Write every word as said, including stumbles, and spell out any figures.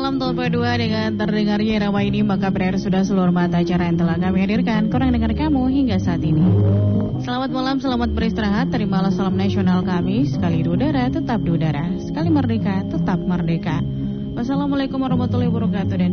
malam tahun dua dengan terdengarnya irama ini, maka berakhir sudah seluruh mata acara yang telah kami hadirkan. Kurang dengar kamu hingga saat ini. Selamat malam, selamat beristirahat. Terimalah salam nasional kami. Sekali di udara, tetap di udara. Sekali merdeka, tetap merdeka. Wassalamualaikum warahmatullahi wabarakatuh. Dan